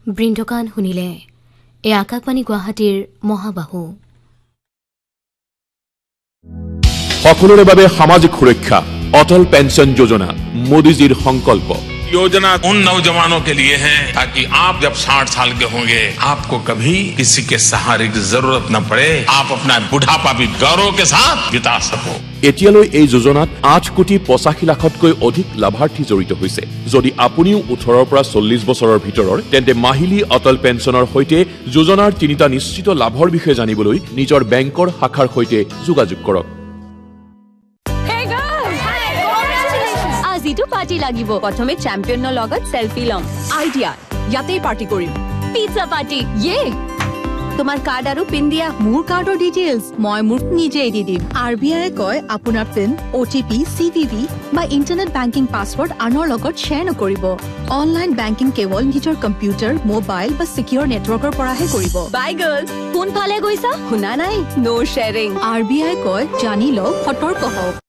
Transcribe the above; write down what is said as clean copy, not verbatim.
বৃন্দকান শুনিলে এই আকাশবাণী গুৱাহাটীৰ মহাবাহু সকলোৰে বাবে সামাজিক সুৰক্ষা অটল পেঞ্চন যোজনা মোদীজীৰ সংকল্প योजना उन नौजवानों के लिए है ताकि आप जब 60 साल के होंगे आपको कभी किसी के सहारे की जरूरत न पड़े आप अपना बुढ़ापा भी गौरव के साथ बिता सको এতিয়ালৈ এই যোজনাত 8,85,00,000তকৈ অধিক লাভাৰ্থী জড়িত হৈছে যদি আপুনিও 18ৰ পৰা 40 বছৰৰ ভিতৰৰ তেন্তে মাহিলী অটল পেঞ্চনৰ সৈতে যোজনাৰ তিনিটা নিশ্চিত লাভৰ বিষয়ে জানিবলৈ নিজৰ বেংকৰ শাখাৰ সৈতে যোগাযোগ কৰক আজিটো পাৰ্টি লাগিব প্ৰথমে চেম্পিয়নৰ লগত সেলফি লম আইডিয়া ইয়াতেই পাৰ্টি কৰিম পিজ্জা পাৰ্টি ইয়ে তোমাৰ কাৰ্ড আৰু পিন দিয়া মোৰ কাৰ্ডৰ ডিটেইলছ মই মোৰ নিজেই দি দিম আৰবিআই কয় আপোনাৰ পিন ওটিপি সিভিভি বা ইন্টাৰনেট বেংকিং পাছৱৰ্ড আনৰ লগত শ্বেয়াৰ নকৰিব অনলাইন বেংকিং কেৱল নিজৰ কম্পিউটাৰ মোবাইল বা সিকিউৰ নেটৱৰ্কৰ পৰাহে কৰিব বাই গাৰ্লছ কোনফালে গৈছা শুনা নাই নো শ্বেয়াৰিং আৰবিআই কয় জানি লওক সতৰ্ক হওক